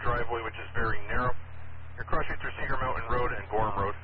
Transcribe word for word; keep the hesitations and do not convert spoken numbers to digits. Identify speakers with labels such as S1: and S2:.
S1: driveway, which is very narrow. You're crossing through Cedar Mountain Road and Gorham Road.